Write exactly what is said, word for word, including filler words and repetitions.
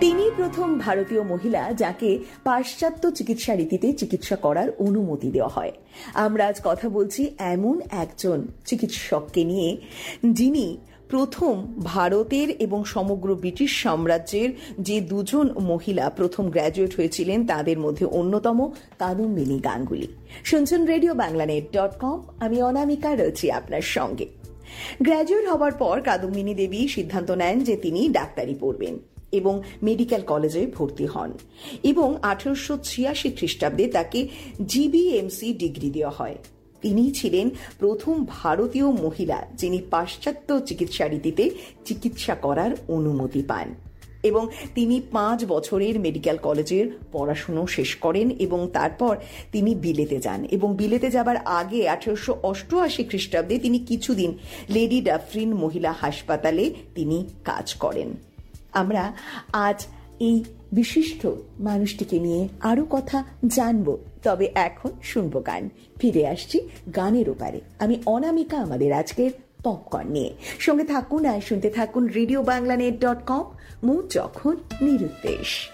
তিনি প্রথম ভারতীয় মহিলা যাকে পাশ্চাত্য চিকিৎসা রীতিতে চিকিৎসা করার অনুমতি দেওয়া হয়। আমরা আজ কথা বলছি এমন একজন চিকিৎসককে নিয়ে যিনি প্রথম ভারতের এবং সমগ্র ব্রিটিশ সাম্রাজ্যের যে দুজন মহিলা প্রথম গ্র্যাজুয়েট হয়েছিলেন তাদের মধ্যে অন্যতম কাদম্বিনী গাঙ্গুলি। শুনছেন রেডিও বাংলানেট ডট কম। আমি অনামিকা রয়েছি আপনার সঙ্গে। গ্র্যাজুয়েট হওয়ার পর কাদম্বিনী দেবী সিদ্ধান্ত নেন যে তিনি ডাক্তারি পড়বেন এবং মেডিকেল কলেজে ভর্তি হন এবং আঠারোশো ছিয়াশি খ্রিস্টাব্দে তাকে জিবিএমসি ডিগ্রি দেওয়া হয়। তিনি ছিলেন প্রথম ভারতীয় মহিলা যিনি পাশ্চাত্য চিকিৎসা রীতিতে চিকিৎসা করার অনুমতি পান এবং তিনি পাঁচ বছরের মেডিকেল কলেজের পড়াশুনো শেষ করেন এবং তারপর তিনি বিলেতে যান এবং বিলেতে যাবার আগে আঠারোশো অষ্টআশি খ্রিস্টাব্দে তিনি কিছুদিন লেডি ডাফরিন মহিলা হাসপাতালে তিনি কাজ করেন। আমরা আজ এই বিশিষ্ট মানুষটিকে নিয়ে আরো কথা জানবো, তবে এখন শুনবো গান। ফিরে আসছি গানের ওপারে। আমি অনামিকা আমাদের আজকের পপকর্ন নিয়ে। সঙ্গে থাকুন আর শুনতে থাকুন রেডিও বাংলানেট ডট কম। মুড যখন নিরুদ্দেশ।